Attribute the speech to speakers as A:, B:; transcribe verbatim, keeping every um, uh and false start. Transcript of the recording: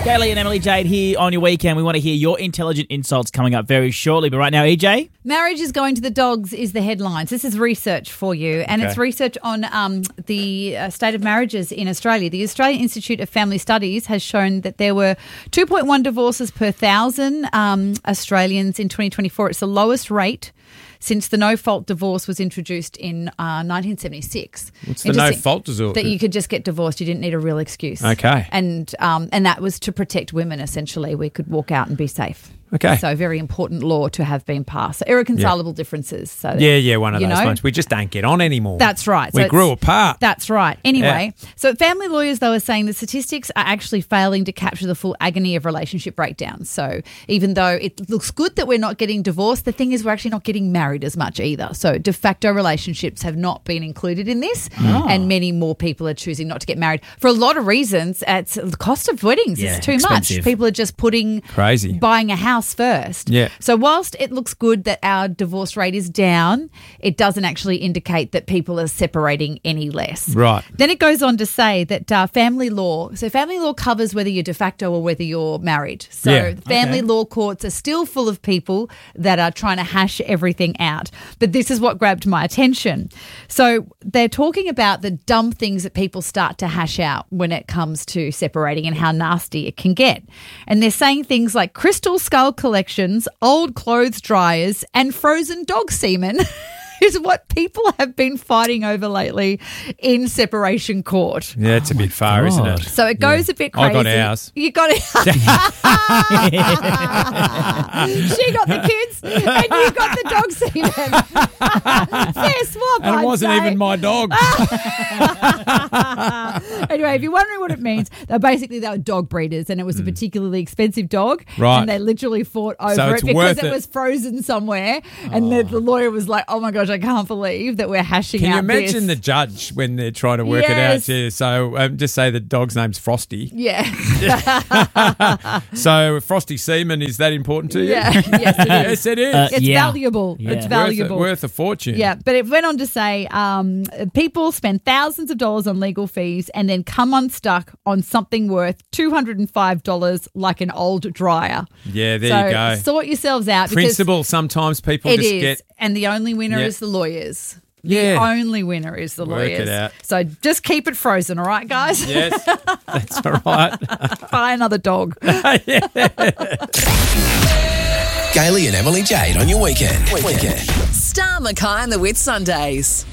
A: Gailey and Emily Jade here on your weekend. We want to hear your intelligent insults coming up very shortly. But right now, E J?
B: Marriage is going to the dogs is the headlines. This is research for you, and
A: Okay.
B: it's research on um, the uh, state of marriages in Australia. The Australian Institute of Family Studies has shown that there were two point one divorces per thousand um, Australians in twenty twenty-four. It's the lowest rate since the no-fault divorce was introduced in uh, nineteen seventy-six.
C: What's the
B: Interesting
C: no-fault divorce?
B: That you could just get divorced. You didn't need a real excuse.
C: Okay.
B: And um, and that was to protect women, essentially. We could walk out and be safe.
C: Okay.
B: So very important law to have been passed. So irreconcilable differences. So that,
C: Yeah, yeah, one of
B: you
C: those
B: know,
C: ones. We just don't get on anymore.
B: That's right.
C: We
B: So
C: grew
B: it's-
C: apart.
B: That's right. Anyway, so family lawyers, though, are saying the statistics are actually failing to capture the full agony of relationship breakdowns. So even though it looks good that we're not getting divorced, the thing is we're actually not getting married as much either. So de facto relationships have not been included in this,
A: Oh.
B: and many more people are choosing not to get married for a lot of reasons. It's the cost of weddings
A: Yeah,
B: is too
A: expensive.
B: much. People are just putting
C: Crazy.
B: buying a house first.
C: Yeah.
B: So whilst it looks good that our divorce rate is down, it doesn't actually indicate that people are separating any less.
C: Right.
B: Then it goes on to say that uh, family law, so family law covers whether you're de facto or whether you're married. So
C: Yeah.
B: family
A: Okay.
B: law courts are still full of people that are trying to hash everything out. But this is what grabbed my attention. So they're talking about the dumb things that people start to hash out when it comes to separating and how nasty it can get. And they're saying things like crystal skull collections, old clothes dryers, and frozen dog semen. Is what people have been fighting over lately in separation court.
C: Yeah, it's a bit far, isn't it?
B: So it goes a bit crazy.
C: I got ours.
B: You got it. She got the kids and you got the dog semen. Fair swap,
C: And
B: I'd
C: it wasn't
B: say.
C: even my dog.
B: Anyway, if you're wondering what it means, they're basically they were dog breeders, and it was a particularly expensive dog.
C: Right.
B: And they literally fought over
C: So
B: it
C: it's
B: because
C: worth
B: it,
C: it.
B: was frozen somewhere. And the, the lawyer was like, "Oh my gosh, I can't believe that we're hashing
C: Can
B: out
C: you imagine
B: this."
C: the judge when they're trying to work
B: Yes.
C: it out? Yeah, so um, just say the dog's name's Frosty.
B: Yeah.
C: So Frosty Seaman, is that important to you?
B: Yeah. Yes, it is.
C: Yes, it is.
A: Uh,
B: It's
A: Yeah.
B: valuable.
A: Yeah.
B: It's
A: Worth
C: worth, a,
B: valuable.
C: worth a fortune.
B: Yeah, but it went on to say um, people spend thousands of dollars on legal fees and then come unstuck on something worth two hundred five dollars like an old dryer.
C: Yeah, there
B: so
C: you go.
B: sort yourselves out. because
C: Principle, sometimes people
B: It
C: just
B: is.
C: get...
B: And the only winner
C: Yeah.
B: is the lawyers.
C: Yeah.
B: The only winner is the
C: Work it
B: lawyers.
C: out.
B: So just keep it frozen, all right, guys?
C: Yes, that's all right.
B: Buy another dog.
D: Gailey and Emily Jade on your weekend. weekend.
E: Star Mackay and the Whit Sundays.